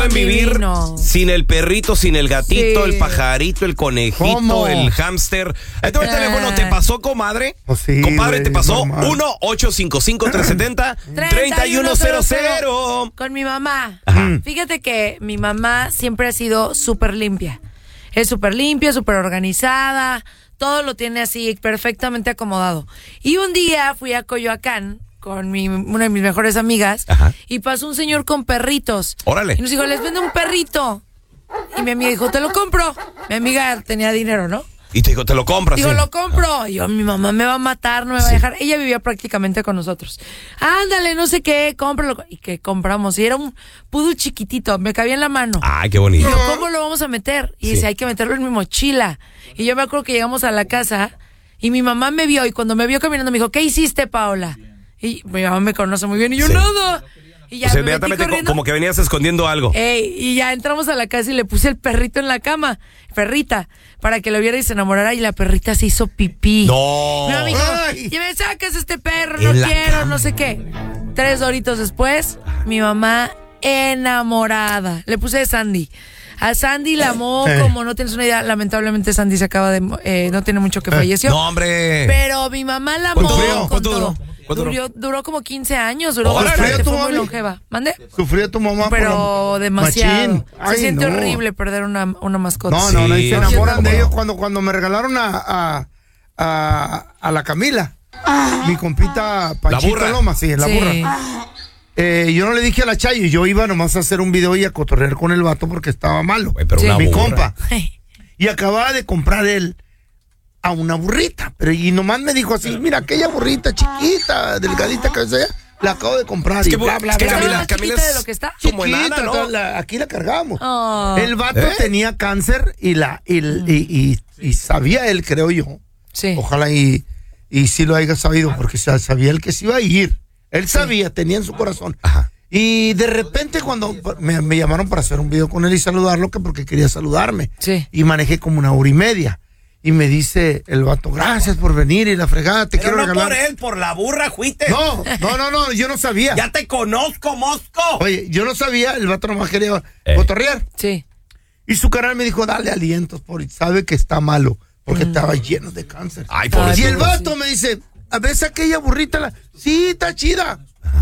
pueden vivir Divino. sin el perrito, sin el gatito, Sí. el pajarito, el conejito, ¿Cómo? el hámster. Este es el teléfono, ¿te pasó, comadre? Pues sí, Compadre, güey, ¿te pasó? normal. 1-855-370-3100. Con mi mamá. Ajá. Fíjate que mi mamá siempre ha sido súper limpia. Es súper limpia, súper organizada. Todo lo tiene así perfectamente acomodado. Y un día fui a Coyoacán con una de mis mejores amigas. Ajá. Y pasó un señor con perritos. Órale. Y nos dijo, les vende un perrito. Y mi amiga dijo, te lo compro. Mi amiga tenía dinero, ¿no? Y te dijo, te lo compras. Digo, sí. lo compro. Y yo, mi mamá me va a matar, no me va a dejar. Ella vivía prácticamente con nosotros. Ándale, no sé qué, cómpralo. Y que compramos. Y era un poodle chiquitito, me cabía en la mano. Ay, qué Y bonito. yo, ¿cómo lo vamos a meter? Y dice, hay que meterlo en mi mochila. Y yo me acuerdo que llegamos a la casa y mi mamá me vio. Y cuando me vio caminando me dijo, ¿qué hiciste, Paola? Y mi mamá me conoce muy bien. Y yo, Sí. nada. Y ya O sea, me metí inmediatamente corriendo. como que venías escondiendo algo. Y ya entramos a la casa y le puse el perrito en la cama, perrita, para que lo viera y se enamorara, y la perrita se hizo pipí. No. Mi mamá dijo, Ay. ya me sacas este perro, no En la quiero, cama. no sé qué. 3 horitos después, mi mamá enamorada. Le puse de Sandy. A Sandy la amó como no tienes una idea. Lamentablemente Sandy se acaba de... no tiene mucho que falleció. No, hombre. Pero mi mamá la amó ¿Cuánto duró? con ¿Cuánto todo. duró? ¿Cuánto duró? Duró como 15 años, duró Órale. bastante, ¿Sufrió tu fue muy mami? longeva. ¿Mande? Sufrió tu mamá. Pero demasiado. Machín. Se Ay, siente no. horrible perder una mascota. No, y Sí, se enamoran sí, de no. ellos cuando me regalaron a la Camila. Mi compita Panchito burra. Loma, sí, la Sí. burra. Yo no le dije a la Chayo, yo iba nomás a hacer un video y a cotorrear con el vato porque estaba malo. Güey, pero Sí. una Mi burra. compa. Y acababa de comprar él a una burrita. Y nomás me dijo así, mira, aquella burrita chiquita, delgadita que sea, la acabo de comprar. Es que, y bla, bla, es que bla, Camila- bla. más chiquita de lo que está. como Chiquita, enana, ¿no? aquí la cargamos. Oh. El vato tenía cáncer y sabía él, creo yo. Sí. Ojalá y sí lo haya sabido, porque sabía él que se iba a ir. Él sabía, tenía en su corazón. Ajá. Y de repente cuando me llamaron para hacer un video con él y saludarlo, que porque quería saludarme. Sí. Y manejé como 1 hora y media. Y me dice el vato, gracias por venir y la fregada, te quiero regalar. él, por la burra, juiste. No, yo no sabía. Ya te conozco, mosco. Oye, yo no sabía, el vato nomás quería Ey. cotorrear. Sí. Y su canal me dijo, dale alientos, porque sabe que está malo, porque estaba lleno de cáncer. Ay, Y pobrecito. el vato me dice, ¿ves aquella burrita? Sí, está chida.